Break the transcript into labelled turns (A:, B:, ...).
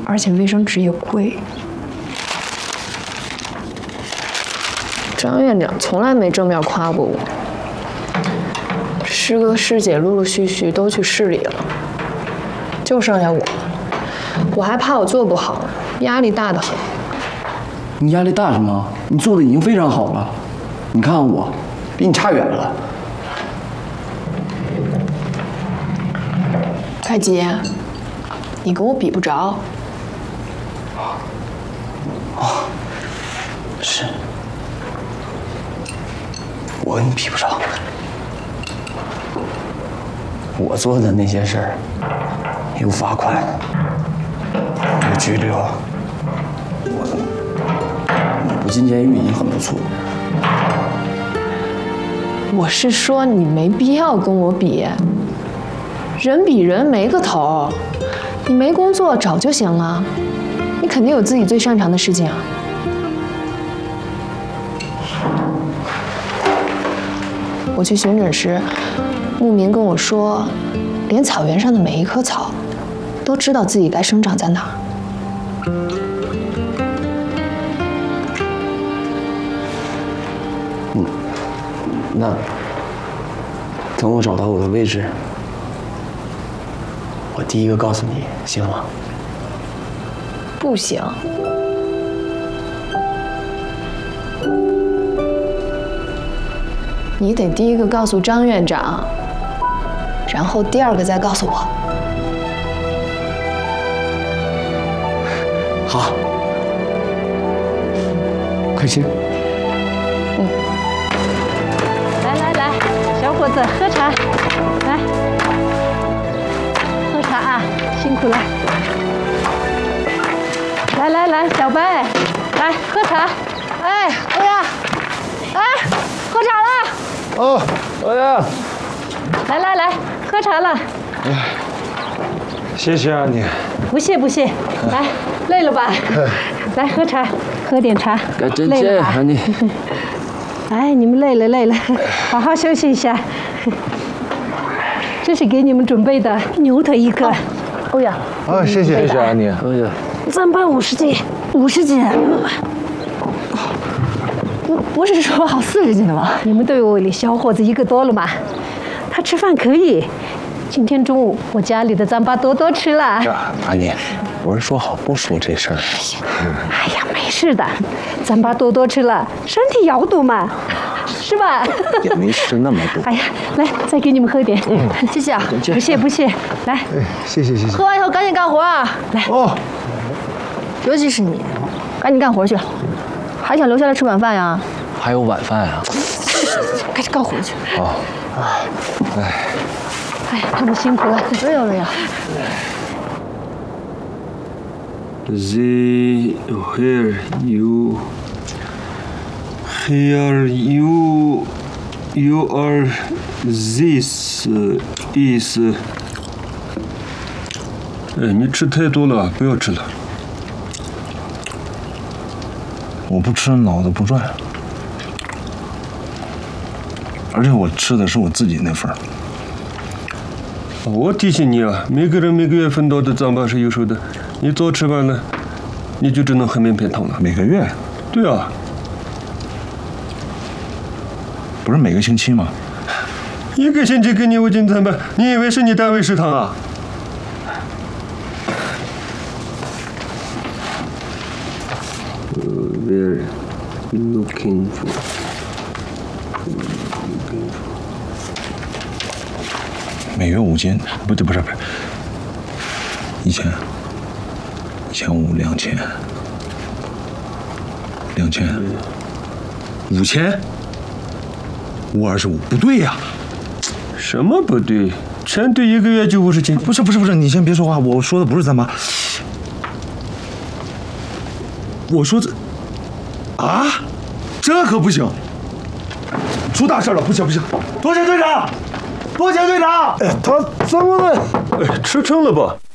A: 而且卫生纸也贵。
B: 张院长从来没正面夸过我。师哥师姐陆陆续续都去市里了，就剩下我。我还怕我做不好，压力大得很。
C: 你压力大什么？你做的已经非常好了。你看看我，比你差远了。
B: 凯吉，你跟我比不着。
C: 哦，是，我跟你比不着。我做的那些事儿，有罚款，有拘留，我不进监狱已经很不错。
B: 我是说，你没必要跟我比，人比人没个头。你没工作找就行了，你肯定有自己最擅长的事情啊。我去巡诊时，牧民跟我说，连草原上的每一棵草，都知道自己该生长在哪儿。
C: 那等我找到我的位置，我第一个告诉你，行吗？
B: 不行。你得第一个告诉张院长，然后第二个再告诉我。
C: 好，快去。
D: 来，小伙子喝茶，来，喝茶啊，辛苦了。来，小白，来喝茶。哎呀，喝茶了。
E: 哦，哎呀，
D: 来，喝茶了。
E: 谢谢啊你。
D: 不谢，来，累了吧？来喝茶，喝点茶。累了吧？
C: 你。
D: 哎，你们累了，好好休息一下。这是给你们准备的牛腿一个。欧阳。
E: 啊，谢谢啊你。
C: 哎呀，
D: 糌粑50斤。
A: 不是说好40斤的吗？
D: 你们队伍里小伙子一个多了嘛？他吃饭可以。今天中午我家里的糌粑多吃了。
E: 阿妮，我是说好不说这事儿。
D: 哎呀，没事的，糌粑多吃了，身体要堵嘛，是吧？
E: 也没吃那么多。
D: 哎呀，来，再给你们喝点。
A: 谢谢啊。
D: 不谢，来。
E: 谢谢。
A: 喝完以后赶紧干活啊！
D: 来。
E: 哦。
A: 尤其是你，赶紧干活去，还想留下来吃晚饭呀？
C: 还有晚饭啊？
A: 赶紧干活去。
E: 哦。
D: 哎呀，他们辛苦了。
A: 累呀。
F: You are this is。哎，你吃太多了，不要吃了。
E: 我不吃脑子不转，而且我吃的是我自己那份儿。
F: 我提醒你啊，每个人每个月分到的糌粑是有数的，你早吃完了，你就只能喝面片汤了。
E: 每个月？
F: 对啊。
E: 不是每个星期吗？
F: 一个星期给你5斤糌粑，你以为是你单位食堂啊？We're looking for。
E: 每月5斤，不是，1000、1500、2000、5000、525，不对呀！
F: 什么不对？全队1个月就50斤。
E: 不是，你先别说话，我说的不是糌粑，我说啊，这可不行，出大事了，不行！多谢队长！哎，他怎么了？
F: 哎，吃撑了吧？